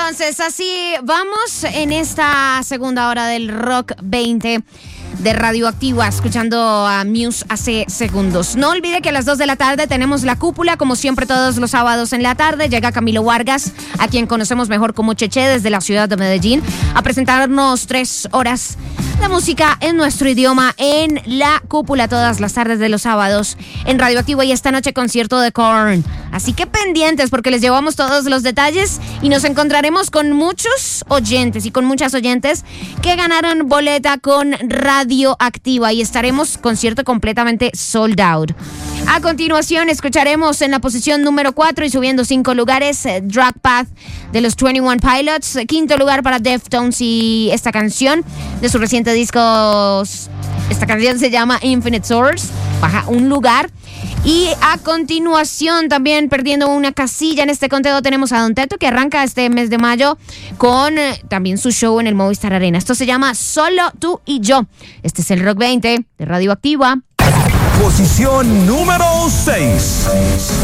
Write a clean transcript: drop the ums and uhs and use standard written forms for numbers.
Entonces, así vamos en esta segunda hora del Rock 20 de Radioactiva, escuchando a Muse hace segundos. No olvide que a las 2 de la tarde tenemos La Cúpula, como siempre todos los sábados en la tarde. Llega Camilo Vargas, a quien conocemos mejor como Cheche, desde la ciudad de Medellín, a presentarnos 3 horas de música en nuestro idioma en La Cúpula todas las tardes de los sábados en Radioactiva. Y esta noche concierto de Korn. Así que pendientes, porque les llevamos todos los detalles y nos encontraremos con muchos oyentes y con muchas oyentes que ganaron boleta con Radioactiva y estaremos concierto completamente sold out. A continuación escucharemos en la posición número 4 y subiendo 5 lugares Drag Path de los 21 Pilots. Quinto lugar para Deftones y esta canción de su reciente disco. Esta canción se llama Infinite Source. Baja un lugar. Y a continuación, también perdiendo una casilla en este conteo, tenemos a Don Teto, que arranca este mes de mayo con también su show en el Movistar Arena. Esto se llama Solo Tú y Yo. Este es el Rock 20 de Radioactiva. Posición número 6.